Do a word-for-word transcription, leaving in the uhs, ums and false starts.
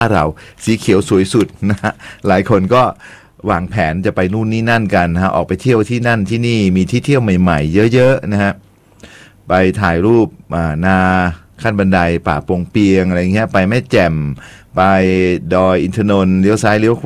เราสีเขียวสวยสุดนะฮะหลายคนก็วางแผนจะไปนู่นนี่นั่นกันนะฮะออกไปเที่ยวที่นั่นที่นี่มีที่เที่ยวใหม่ๆเยอะๆนะฮะไปถ่ายรูปนาขั้นบันไดป่าปงเปียงอะไรเงี้ยไปแม่แจ่มไปดอยอินทนนท์เลี้ยวซ้ายเลี้ยวขวา